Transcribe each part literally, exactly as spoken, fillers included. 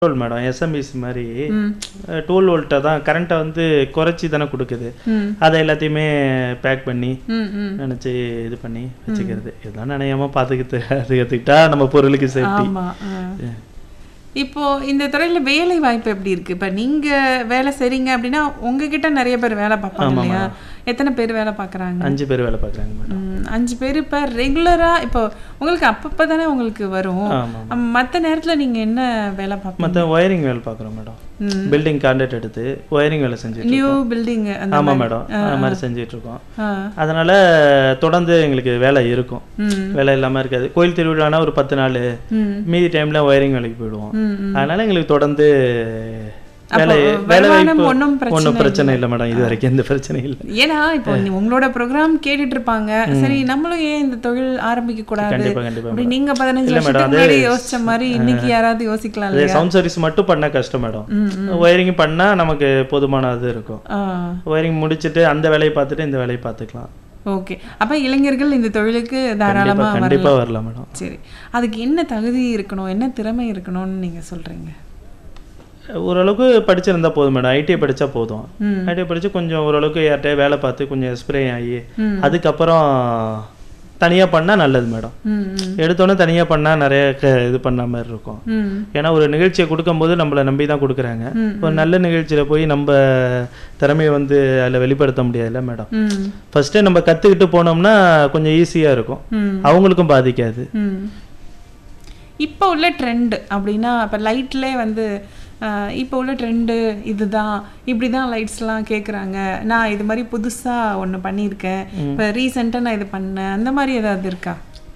Tool madam எஸ்எம்பிசி மாதிரி ம் tool வோல்ட்டை தான் கரண்ட்டை வந்து குறைச்சி தானே கொடுக்குது. ம் அதை எல்லாத்தையுமே பேக் பண்ணி ம் ம் நினச்சி இது பண்ணி வச்சுக்கிறது. இதெல்லாம் நினையாம பார்த்துக்கிட்டு அது கற்றுக்கிட்டா நம்ம பொருளுக்கு சேஃப்டி. ஆமா ஆ. இப்போ இந்த துறையில வேலை வாய்ப்பு எப்படி இருக்கு? இப்ப நீங்க வேலை செய்றீங்க அப்படின்னா உங்ககிட்ட நிறைய பேர் வேலை பார்ப்பாங்க ஆமா இல்லையா? மேடம். எத்தனை பேர் வேலை பார்க்குறாங்க? அஞ்சு பேர் வேலை பார்க்குறாங்க மேடம். ம், அஞ்சு பேர் இப்போ ரெகுலராக இப்போ உங்களுக்கு அப்பப்போ தானே உங்களுக்கு வரும். ஆமாம். மற்ற நேரத்தில் நீங்கள் என்ன வேலை பார்ப்பீங்க? மற்ற ஒயரிங் வேலை பார்க்குறோம் மேடம். ம். பில்டிங் கான்ட்ராக்ட் எடுத்து ஒயரிங் வேலை செஞ்சுட்டு நியூ இருக்கோம். பில்டிங் அந்த ஆமாம் மாதிரி. மேடம், ஆ, அது மாதிரி செஞ்சுட்டு இருக்கோம். ஆ. அதனால தொடர்ந்து எங்களுக்கு வேலை இருக்கும், ம் வேலை இல்லாமல் இருக்காது. கோயில் திருவிழானா ஒரு பத்து நாள், ம் மீதி டைமில் ஒயரிங் வேலைக்கு போயிடுவோம். ம் ம். அதனால எங்களுக்கு தொடர்ந்து அப்போ வேலை வேலை வருமானம் வாய்ப்பு ஒண்ணும் பிரச்சனை ஒன்றும் பிரச்சனை இல்லை மேடம். இது வரைக்கும் எந்த பிரச்சனையும் இல்லை. ஏன்னா இப்போ நீ- உங்களோட ப்ரோக்ராம் கேட்டுட்டு இருப்பாங்க, சரி நம்மளும் ஏன் இந்த தொழில் ஆரம்பிக்க கூடாது கண்டிப்பாக கண்டிப்பாக அப்படி மேடம். நீங்க பதினஞ்சு இல்லை மேடம், வருஷத்துக்கு அது முன்னாடி யோசிச்ச மாதிரி இன்னைக்கு யாராவது யோசிக்கலாம் அது இல்லையா? சவுண்ட் சர்வீஸ் மட்டும் பண்ணால் கஷ்டம் மேடம். ம் ஒயரிங் பண்ணால் நமக்கு போதுமான இது இருக்கும். ஆ ஒயரிங் முடிச்சுட்டு அந்த வேலையை பார்த்துட்டு இந்த வேலையை பார்த்துக்கலாம். ஓகே. அப்ப இளைஞர்கள் இந்த தொழிலுக்கு கண்டிப்பாக தாராளமா கண்டிப்பாக வரலாம். வரலாம் மேடம். சரி, அதுக்கு என்ன தகுதி இருக்கணும், என்ன திறமை இருக்கணும்னு நீங்க சொல்றீங்க? ஓரளவுக்கு படிச்சிருந்தா போதும் மேடம். ஐடிஐ படித்தா போதும். ம் ஐடிஐ படித்து கொஞ்சம் ஓரளவுக்கு யார்கிட்டயே வேலை பார்த்து கொஞ்சம் ஸ்ப்ரே ஆகி ம் அதுக்கப்புறம் தனியாக பண்ணால் நல்லது மேடம். ம் ம் எடுத்தோன்னே தனியாக பண்ணால் நிறைய க இது பண்ண மாதிரி இருக்கும். ம் ஏன்னா ஒரு நிகழ்ச்சியை கொடுக்கும்போது நம்மளை நம்பி தான் கொடுக்குறாங்க. ம் ஒரு நல்ல நிகழ்ச்சியில் போய் நம்ம திறமையை வந்து அதில் வெளிப்படுத்த முடியாதுல்ல மேடம். ம் ஃபஸ்ட்டே நம்ம கற்றுக்கிட்டு போனோம்னா கொஞ்சம் ஈஸியாக இருக்கும், ம் அவங்களுக்கும் பாதிக்காது. ம். இப்போ உள்ள ட்ரெண்ட் அப்படின்னா இப்போ லைட்லே வந்து அஹ், இப்போ உள்ள ட்ரெண்டு இதுதான், இப்படி தான் லைட்ஸ்லாம் கேட்குறாங்க. நான் இது மாதிரி புதுசாக ஒன்று பண்ணியிருக்கேன், இப்போ ரீசெண்டாக நான் இது பண்ணேன், அந்த மாதிரி ஏதாவது இருக்கா?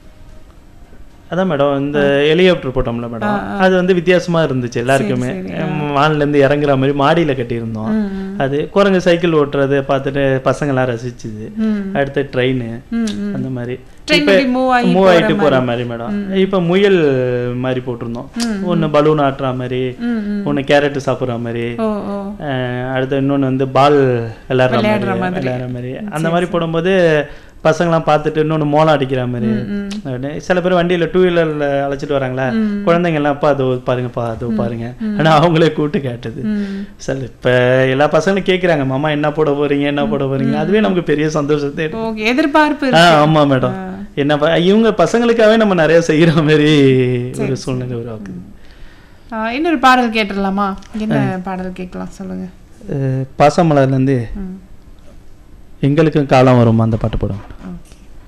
அதான் மேடம், இந்த ஹெலிகாப்டர் போட்டோம்ல மேடம், அது வந்து வித்தியாசமா இருந்துச்சு எல்லாருக்குமே. சரி, வான்லேருந்து இறங்குற மாதிரி மாடியில் கட்டியிருந்தோம். ம் அது குரங்கு சைக்கிள் ஓட்டுறது பார்த்துட்டு பசங்களாம் ரசிச்சுது. ம் அடுத்து ட்ரெயின் ம் ம். அந்த மாதிரி Train இப்போ இப்படி move ஆகி மூவ் போற ஆகிட்டு போகிற மாதிரி மேடம். இப்போ முயல் மாதிரி போட்டிருந்தோம். ஒன்று பலூன் ஆட்டுற மாதிரி, ம் ம். ஒன்று கேரட் சாப்பிட்ற மாதிரி, ஓ ஓ அஹ் அடுத்து இன்னொன்று வந்து பால் விளையாடுற விளையாடுற மாதிரி மாதிரி. விளையாடுற மாதிரி அந்த மாதிரி போடும்போது பசங்களாம் பார்த்துட்டு இன்னொன்று மோளம் அடிக்கிற மாதிரி. ம் அப்படின்னு சில பேர் வண்டியில் டூ வீலரில் அழைச்சிட்டு வராங்களா, குழந்தைங்கள்லாம் அப்பா அதோ பாருங்கப்பா அதோ பாருங்க, ஆனால் அவங்களே கூப்பிட்டு கேட்டது. ம் சார் இப்போ எல்லா பசங்களும் கேட்குறாங்க, மாமா என்ன போட போறீங்க என்ன போட போறீங்க. அதுவே நமக்கு பெரிய சந்தோஷத்தை. ஓகே. எதிர்பார்ப்பு ஆ இருக்கு. ஆமாம் மேடம். என்ன ப- இவங்க பசங்களுக்காகவே நம்ம நிறைய செய்கிற மாதிரி ஒரு சூழ்நிலை உருவாக்குது. ஆ, இன்னொரு பாடல் கேட்டுடலாமா? என்ன பாடல் கேட்கலாம் சொல்லுங்க. அஹ் பாசமலர்லேருந்து ம் எங்களுக்கும் காலம் வரும் அந்த பாட்டு போடுவோம். ஓ